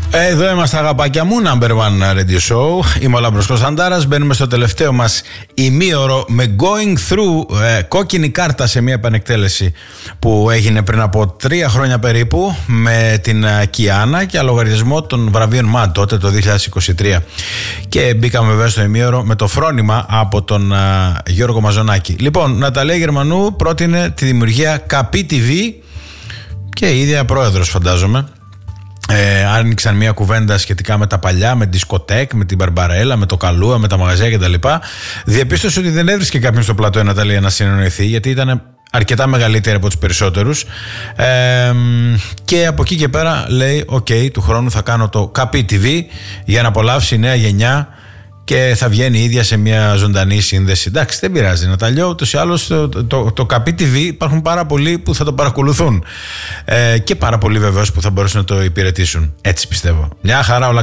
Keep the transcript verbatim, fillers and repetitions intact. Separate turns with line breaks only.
Εδώ είμαστε, αγαπάκια μου, Number One Radio Show. Είμαι ο Λάμπρος Κωνσταντάρας. Μπαίνουμε στο τελευταίο μας ημίωρο με Going Through, ε, κόκκινη κάρτα σε μια επανεκτέλεση που έγινε πριν από τρία χρόνια περίπου με την Κιάνα και αλογαριασμό των βραβείων ΜΑΝ τότε το δύο χιλιάδες είκοσι τρία. Και μπήκαμε βέβαια στο ημίωρο με το φρόνημα από τον α, Γιώργο Μαζονάκη. Λοιπόν, Ναταλία Γερμανού πρότεινε τη δημιουργία Καπί τι βι και η ίδια πρόεδρος, φαντάζομαι. Ε, άνοιξαν μια κουβέντα σχετικά με τα παλιά, με δισκοτέκ, με την Μπαρμπαρέλα, με το Καλούα, με τα μαγαζιά κτλ. Διαπίστωσε ότι δεν έβρισκε κάποιον στο πλατό η Ναταλία να συνεννοηθεί, γιατί ήταν αρκετά μεγαλύτερη από τους περισσότερους. Ε, και από εκεί και πέρα λέει: Οκ, okay, του χρόνου θα κάνω το Καπί τι βι για να απολαύσει η νέα γενιά και θα βγαίνει η ίδια σε μια ζωντανή σύνδεση. Εντάξει, δεν πειράζει, Ναταλιό. Ούτως ή άλλως το, το, το, το Καπί τι βι υπάρχουν πάρα πολλοί που θα το παρακολουθούν. Ε, και πάρα πολλοί βεβαίως που θα μπορούσαν να το υπηρετήσουν. Έτσι πιστεύω. Μια χαρά, όλα.